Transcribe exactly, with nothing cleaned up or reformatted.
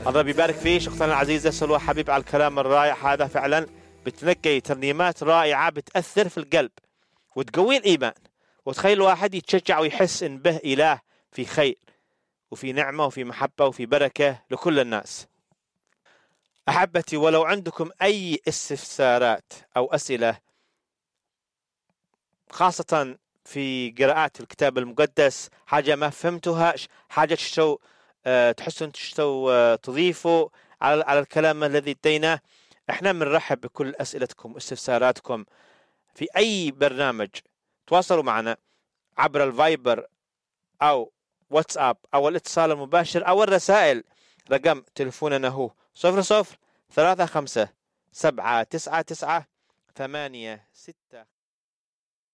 الله بيبارك فيك اختنا العزيزة سلوى حبيب على الكلام الرائع هذا. فعلا بتنقي ترنيمات رائعة بتأثر في القلب وتقوي الإيمان وتخلي الواحد يتشجع ويحس إن به إله في خير وفي نعمة وفي محبة وفي بركة لكل الناس. أحبتي، ولو عندكم أي استفسارات أو أسئلة خاصة في قراءات الكتاب المقدس، حاجة ما فهمتوها، حاجة تشتو أه تحسون تشتو أه تضيفوا على على الكلام الذي اديناه، احنا بنرحب بكل أسئلتكم واستفساراتكم في أي برنامج. تواصلوا معنا عبر الفايبر أو واتساب أو الاتصال المباشر أو الرسائل. رقم تلفوننا هو صفر صفر ثلاثة خمسة سبعة تسعة تسعة ثمانية ستة